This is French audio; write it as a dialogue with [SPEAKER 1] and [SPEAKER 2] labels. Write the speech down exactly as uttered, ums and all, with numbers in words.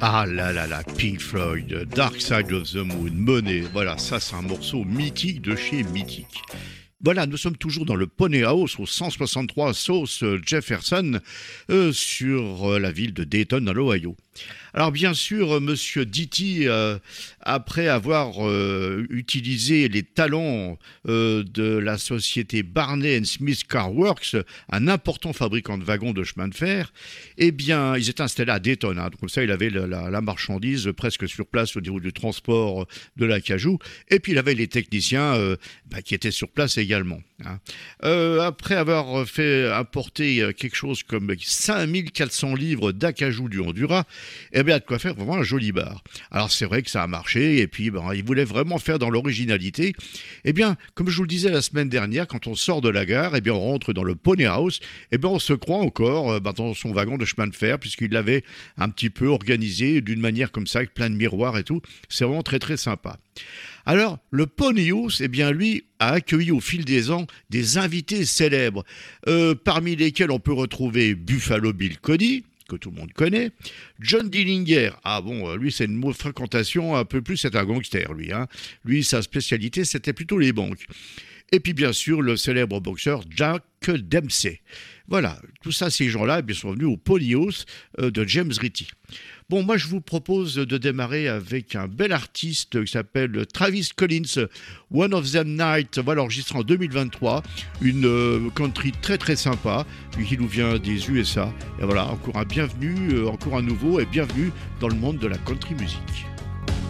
[SPEAKER 1] Ah là là là, Pink Floyd, Dark Side of the Moon, Money, voilà, ça c'est un morceau mythique de chez Mythique. Voilà, nous sommes toujours dans le Pony House au cent soixante-trois South Jefferson, euh, sur euh, la ville de Dayton dans l'Ohio. Alors bien sûr, euh, Monsieur Ditti, euh, après avoir euh, utilisé les talents euh, de la société Barney and Smith Car Works, un important fabricant de wagons de chemin de fer, eh bien, ils étaient installés à Dayton. Hein, donc comme ça, il avait la, la, la marchandise presque sur place au niveau du transport de l'acajou. Et puis, il avait les techniciens euh, bah, qui étaient sur place également. Hein. Euh, après avoir fait apporter quelque chose comme cinq mille quatre cents livres d'acajou du Honduras, eh bien, de quoi faire vraiment un joli bar. Alors, c'est vrai que ça a marché, et puis, ben, ils voulaient vraiment faire dans l'originalité. Eh bien, comme je vous le disais la semaine dernière, quand on sort de la gare, eh bien, on rentre dans le Pony House, eh bien, on se croit encore ben, dans son wagon de chemin de fer, puisqu'il l'avait un petit peu organisé d'une manière comme ça, avec plein de miroirs et tout. C'est vraiment très, très sympa. Alors, le Pony House, eh bien, lui, a accueilli au fil des ans des invités célèbres, euh, parmi lesquels on peut retrouver Buffalo Bill Cody, que tout le monde connaît, John Dillinger, ah bon, lui c'est une mauvaise fréquentation, un peu plus, c'est un gangster, lui. Hein. Lui, sa spécialité, c'était plutôt les banques. Et puis bien sûr, le célèbre boxeur Jack Dempsey. Voilà, tout ça, ces gens-là eh bien, sont venus au Pony House euh, de James Ritchie. Bon, moi, je vous propose de démarrer avec un bel artiste qui s'appelle Travis Collins, One of Them Night, voilà, enregistré en deux mille vingt-trois, une euh, country très très sympa, qui nous vient des U S A. Et voilà, encore un bienvenue, euh, encore un nouveau et bienvenue dans le monde de la country music.